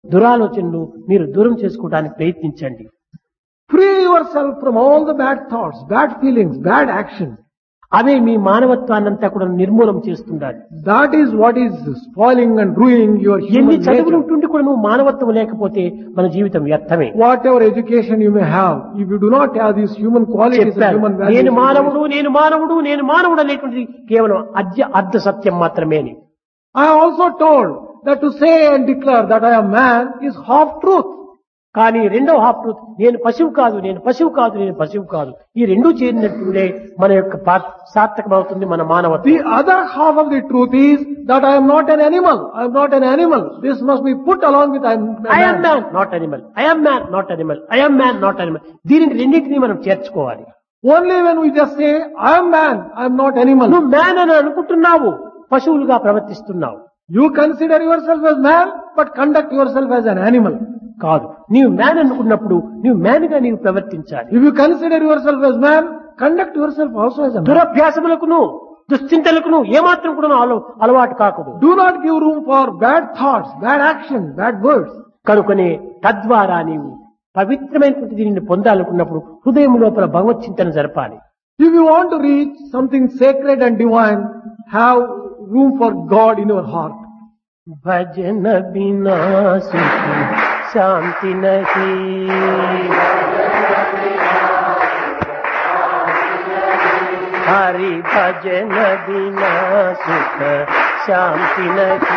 దురాలోచనలు మీరు దూరం చేసుకోవడానికి ప్రయత్నించండి. Free yourself from all the bad thoughts, bad feelings, bad actions. అవే మీ మానవత్వాన్నంతా కూడా నిర్మూలం చేస్తుండాలి. That is what is spoiling and ruining your ఎన్ని human చదువులు nature. ఉంటుండి కూడా నువ్వు మానవత్వం లేకపోతే మన జీవితం వ్యర్థమే. Whatever education you may have, if you do not have these human qualities and చెప్పారు, human నేను values, మానవుడు నేను మానవుడు నేను మానవుడు అనేటువంటిది కేవలం అర్ధ సత్యం మాత్రమే అని. I also told that to say and declare that I am man is half truth. కానీ రెండో హాఫ్ ట్రూత్, నేను పశువు కాదు నేను పశువు కాదు నేను పశువు కాదు, ఈ రెండు చేరినట్టుండే మన యొక్క సార్థకమవుతుంది మన మానవత్వం. The other half of the truth is that I am not an animal. I am not an animal. This must be put along with I am I am man not animal, I am man not animal, I am man not animal. దీనికి రెండింటినీ మనం చేర్చుకోవాలి. Only when we just say I am man, I am not animal. నువ్వు man అని అనుకుంటున్నావు, పశువులుగా ప్రవర్తిస్తున్నావు. You consider yourself as man, but conduct yourself as an animal. కాదు, నీవు man అనుకున్నప్పుడు నీవు మ్యాన్ గా నీవు ప్రవర్తించాలి. If you consider yourself as man, conduct yourself also as a man. దురభ్యాసములకును దుశ్చింతలకును ఏమాత్రం కూడా అలవాటు కాకూడదు. Do not give room for bad thoughts, bad actions, bad words. కనుకనే తద్వారా నీవు పవిత్రమైనటువంటి దీనిని పొందాలనుకున్నప్పుడు హృదయం లోపల భగవత్ చింతన జరపాలి. If you want to reach something sacred and divine, have room for God in your heart. భజన బినా సుఖి శాంతి నహి, హరి భజన బినా సుఖ శాంతి నహి.